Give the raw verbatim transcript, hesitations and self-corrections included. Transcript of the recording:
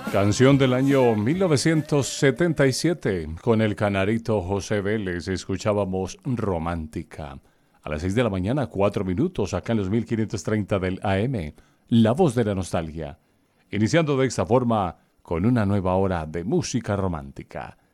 Canción del año mil novecientos setenta y siete. Con el canarito José Vélez escuchábamos Romántica. A las seis de la mañana, cuatro minutos, acá en los mil quinientos treinta del A M. La voz de la nostalgia. Iniciando de esta forma con una nueva hora de música romántica.